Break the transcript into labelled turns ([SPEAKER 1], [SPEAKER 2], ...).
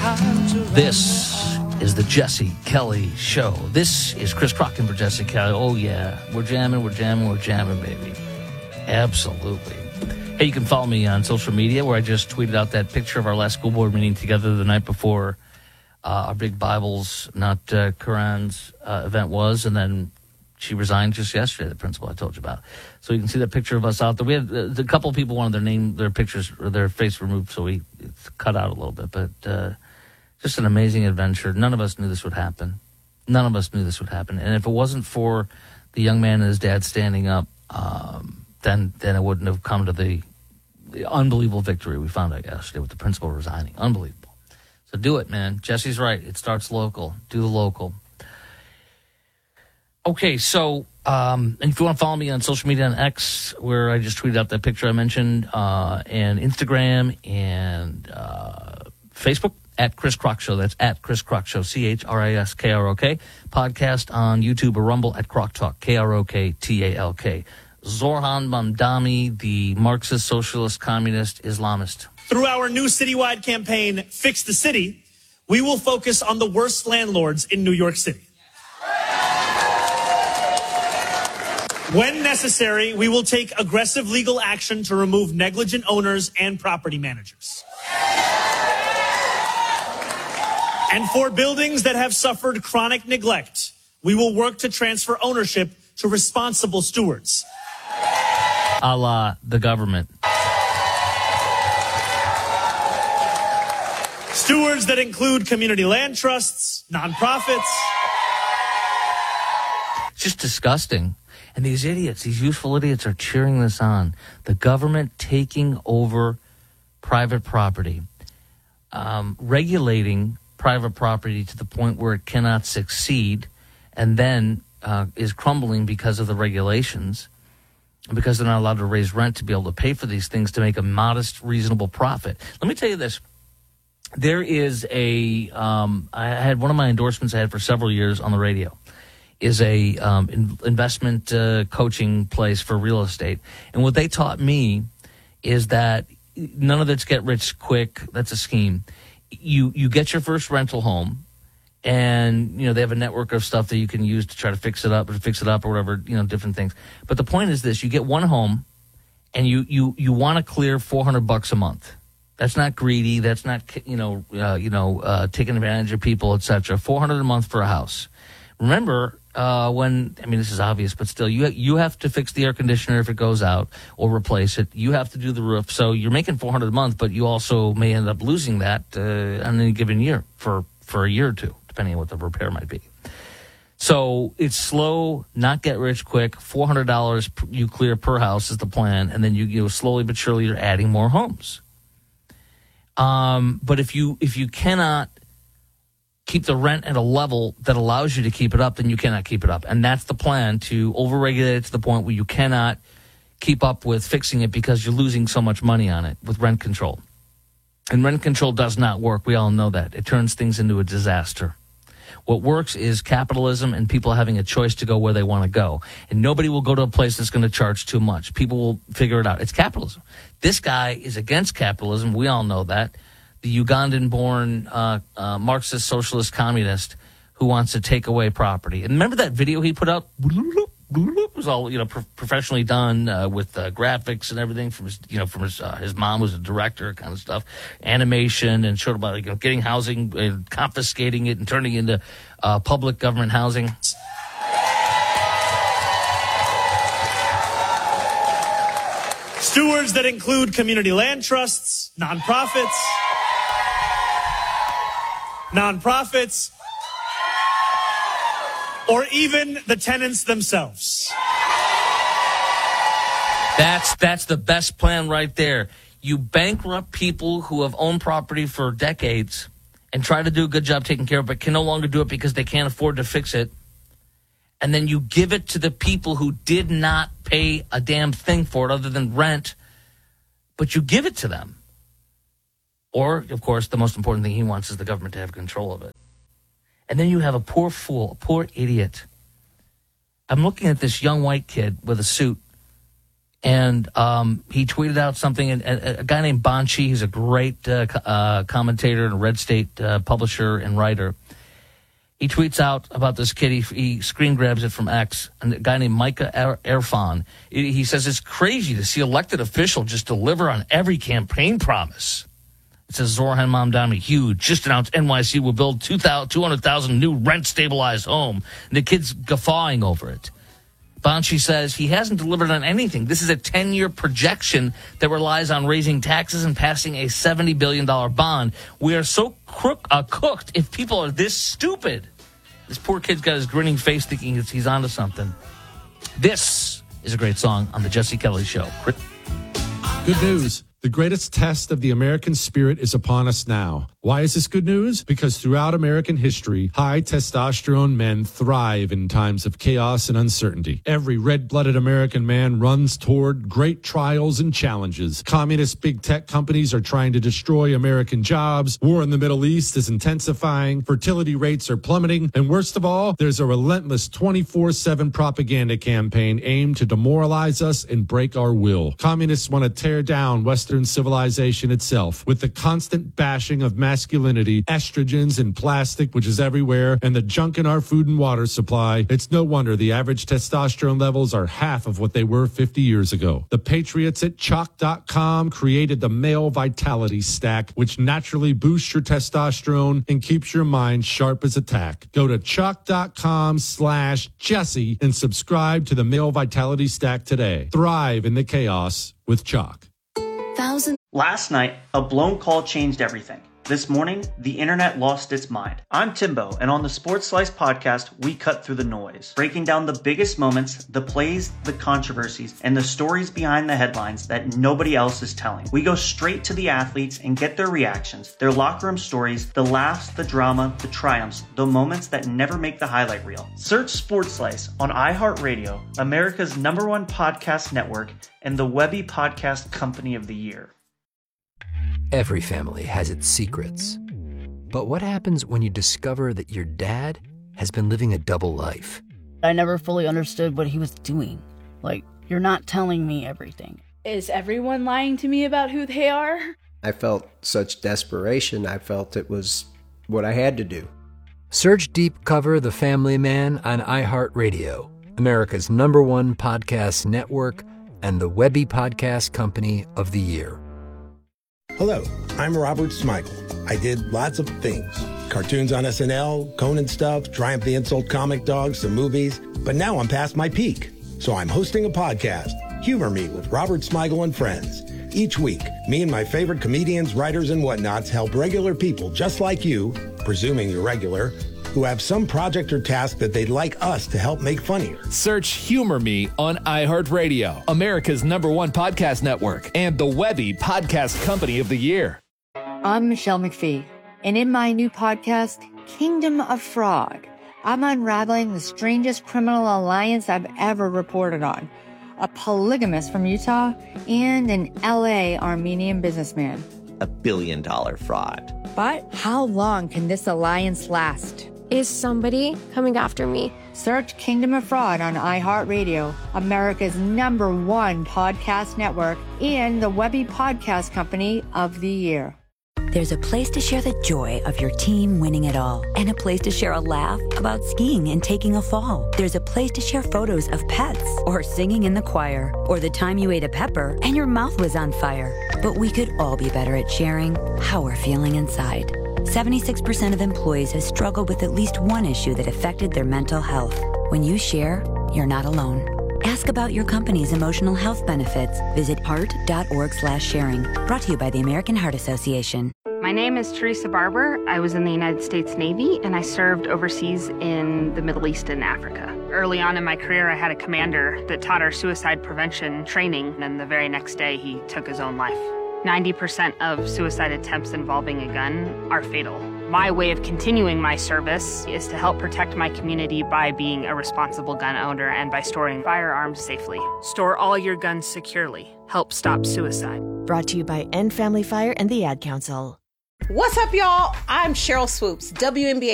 [SPEAKER 1] This is the Jesse Kelly Show. This is Chris Crocken for Jesse Kelly. Oh, yeah. We're jamming, baby. Absolutely. Hey, you can follow me on social media where I just tweeted out that picture of our last school board meeting together the night before our big Bibles, not Quran's event was. And then she resigned just yesterday, the principal I told you about. So you can see that picture of us out there. We had a couple of people wanted their pictures or their face removed, so it's cut out a little bit. But just an amazing adventure. None of us knew this would happen. And if it wasn't for the young man and his dad standing up, then it wouldn't have come to the unbelievable victory we found out yesterday with the principal resigning. Unbelievable. So do it, man. Jesse's right. It starts local. Do the local. Okay, so and if you want to follow me on social media, on X, where I just tweeted out that picture I mentioned, and Instagram and Facebook, at Chris Crock Show. That's at Chris Crock Show, ChrisKrok. Podcast on YouTube or Rumble at Crock Talk, Kroktalk. Zorhan Mamdani, the Marxist, Socialist, Communist, Islamist.
[SPEAKER 2] Through our new citywide campaign, Fix the City, we will focus on the worst landlords in New York City. When necessary, we will take aggressive legal action to remove negligent owners and property managers. And for buildings that have suffered chronic neglect, we will work to transfer ownership to responsible stewards.
[SPEAKER 1] A la the government.
[SPEAKER 2] Stewards that include community land trusts, nonprofits.
[SPEAKER 1] It's just disgusting. And these idiots, these useful idiots are cheering this on. The government taking over private property, regulating private property to the point where it cannot succeed and then is crumbling because of the regulations, because they're not allowed to raise rent to be able to pay for these things to make a modest, reasonable profit. Let me tell you this. There is I had one of my endorsements I had for several years on the radio is a investment coaching place for real estate. And what they taught me is that none of it's get rich quick. That's a scheme. You get your first rental home, and they have a network of stuff that you can use to try to fix it up or whatever, different things. But the point is this: you get one home, and you want to clear $400 a month. That's not greedy. That's not taking advantage of people, etc. $400 a month for a house. Remember, this is obvious, but still, you have to fix the air conditioner if it goes out or replace it. You have to do the roof. So you're making $400 a month, but you also may end up losing that on any given year for a year or two, depending on what the repair might be. So it's slow, not get rich quick. $400 you clear per house is the plan, and then you slowly but surely you're adding more homes. But if you cannot keep the rent at a level that allows you to keep it up, then you cannot keep it up. And that's the plan, to overregulate it to the point where you cannot keep up with fixing it because you're losing so much money on it with rent control. And rent control does not work. We all know that. It turns things into a disaster. What works is capitalism and people having a choice to go where they want to go. And nobody will go to a place that's going to charge too much. People will figure it out. It's capitalism. This guy is against capitalism. We all know that. The Ugandan-born Marxist, Socialist, Communist who wants to take away property. And remember that video he put out? It was all professionally done with graphics and everything from his mom was a director, kind of stuff, animation, and showed about getting housing and confiscating it and turning it into public government housing.
[SPEAKER 2] Stewards that include community land trusts, nonprofits, or even the tenants themselves.
[SPEAKER 1] That's the best plan right there. You bankrupt people who have owned property for decades and try to do a good job taking care of it, but can no longer do it because they can't afford to fix it. And then you give it to the people who did not pay a damn thing for it other than rent, but you give it to them. Or, of course, the most important thing he wants is the government to have control of it. And then you have a poor fool, a poor idiot. I'm looking at this young white kid with a suit And he tweeted out something, and a guy named Banshee, who's a great commentator and a Red State publisher and writer. He tweets out about this kid. He screen grabs it from X. And a guy named Micah Irfan. He says it's crazy to see elected official just deliver on every campaign promise. It says Zoran Mamdani, huge, just announced NYC will build 200,000 new rent-stabilized home. And the kid's guffawing over it. Banshee says he hasn't delivered on anything. This is a 10-year projection that relies on raising taxes and passing a $70 billion bond. We are so cooked if people are this stupid. This poor kid's got his grinning face thinking he's onto something. This is a great song on the Jesse Kelly Show.
[SPEAKER 3] Good news. The greatest test of the American spirit is upon us now. Why is this good news? Because throughout American history, high testosterone men thrive in times of chaos and uncertainty. Every red-blooded American man runs toward great trials and challenges. Communist big tech companies are trying to destroy American jobs. War in the Middle East is intensifying. Fertility rates are plummeting. And worst of all, there's a relentless 24/7 propaganda campaign aimed to demoralize us and break our will. Communists want to tear down Western civilization itself with the constant bashing of masculinity, estrogens, and plastic, which is everywhere, and the junk in our food and water supply. It's no wonder the average testosterone levels are half of what they were 50 years ago. The patriots at Chalk.com created the Male Vitality Stack, which naturally boosts your testosterone and keeps your mind sharp as a tack. Go to Chalk.com/Jesse and subscribe to the Male Vitality Stack today. Thrive in the chaos with Chalk.
[SPEAKER 4] Last night, a blown call changed everything. This morning, the internet lost its mind. I'm Timbo, and on the Sports Slice podcast, we cut through the noise, breaking down the biggest moments, the plays, the controversies, and the stories behind the headlines that nobody else is telling. We go straight to the athletes and get their reactions, their locker room stories, the laughs, the drama, the triumphs, the moments that never make the highlight reel. Search Sports Slice on iHeartRadio, America's #1 podcast network, and the Webby Podcast Company of the Year.
[SPEAKER 5] Every family has its secrets. But what happens when you discover that your dad has been living a double life?
[SPEAKER 6] I never fully understood what he was doing. Like, you're not telling me everything.
[SPEAKER 7] Is everyone lying to me about who they are?
[SPEAKER 8] I felt such desperation. I felt it was what I had to do.
[SPEAKER 5] Search Deep Cover The Family Man on iHeartRadio, America's #1 podcast network, and the Webby Podcast Company of the Year.
[SPEAKER 9] Hello, I'm Robert Smigel. I did lots of things. Cartoons on SNL, Conan stuff, Triumph the Insult Comic Dogs, some movies. But now I'm past my peak. So I'm hosting a podcast, Humor Me with Robert Smigel and Friends. Each week, me and my favorite comedians, writers, and whatnots help regular people just like you, presuming you're regular, who have some project or task that they'd like us to help make funnier.
[SPEAKER 10] Search Humor Me on iHeartRadio, America's #1 podcast network, and the Webby Podcast Company of the Year.
[SPEAKER 11] I'm Michelle McPhee, and in my new podcast, Kingdom of Fraud, I'm unraveling the strangest criminal alliance I've ever reported on. A polygamist from Utah and an LA Armenian businessman.
[SPEAKER 12] $1 billion fraud.
[SPEAKER 11] But how long can this alliance last?
[SPEAKER 13] Is somebody coming after me?
[SPEAKER 11] Search Kingdom of Fraud on iHeartRadio, America's #1 podcast network, and the Webby Podcast Company of the Year.
[SPEAKER 14] There's a place to share the joy of your team winning it all, and a place to share a laugh about skiing and taking a fall. There's a place to share photos of pets, or singing in the choir, or the time you ate a pepper and your mouth was on fire. But we could all be better at sharing how we're feeling inside. 76% of employees have struggled with at least one issue that affected their mental health. When you share, you're not alone. Ask about your company's emotional health benefits. Visit heart.org/sharing. Brought to you by the American Heart Association.
[SPEAKER 15] My name is Teresa Barber. I was in the United States Navy, and I served overseas in the Middle East and Africa. Early on in my career, I had a commander that taught our suicide prevention training, and the very next day, he took his own life. 90% of suicide attempts involving a gun are fatal. My way of continuing my service is to help protect my community by being a responsible gun owner and by storing firearms safely. Store all your guns securely. Help stop suicide.
[SPEAKER 16] Brought to you by End Family Fire and the Ad Council.
[SPEAKER 17] What's up, y'all? I'm Cheryl Swoops, WNBA